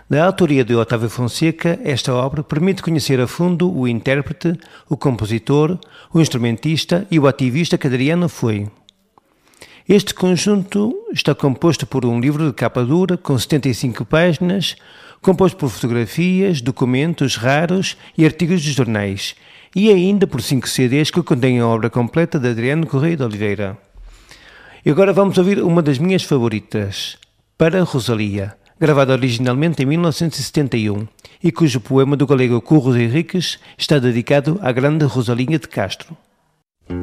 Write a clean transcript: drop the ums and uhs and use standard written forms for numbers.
Da autoria de Otávio Fonseca, esta obra permite conhecer a fundo o intérprete, o compositor, o instrumentista e o ativista que Adriano foi. Este conjunto está composto por um livro de capa dura com 75 páginas, composto por fotografias, documentos raros e artigos de jornais, e ainda por 5 CDs que contêm a obra completa de Adriano Correia de Oliveira. E agora vamos ouvir uma das minhas favoritas, Para Rosalia, gravada originalmente em 1971, e cujo poema do galego Curros Henriques está dedicado à grande Rosalinha de Castro.